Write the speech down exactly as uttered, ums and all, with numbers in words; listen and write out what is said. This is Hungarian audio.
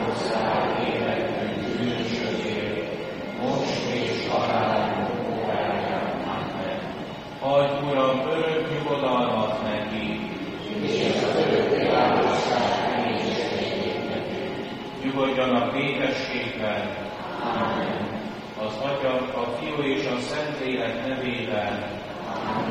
ország életünk bűnösökért, most és halálunk óráján. Amen. Adj, Uram, örök nyugodalmat neki, és az örök világosság reménységét nekünk. Nyugodjanak békességben. Amen. Az Atya, a Fiú és a Szentlélek nevében.